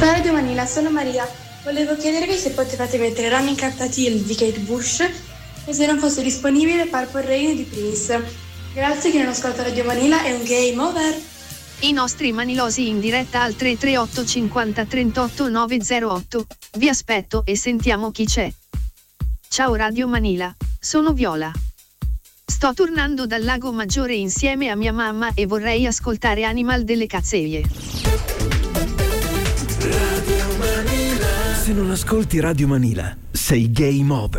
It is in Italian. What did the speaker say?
Ciao Radio Manila, sono Maria. Volevo chiedervi se potevate mettere Running Up That Hill di Kate Bush e se non fosse disponibile Purple Rain di Prince. Grazie, che non ascolta Radio Manila, è un game over. I nostri manilosi in diretta al 338 50 38 908. Vi aspetto e sentiamo chi c'è. Ciao Radio Manila, sono Viola. Sto tornando dal Lago Maggiore insieme a mia mamma e vorrei ascoltare Animal delle Cazzeie. Se non ascolti Radio Manila, sei game over.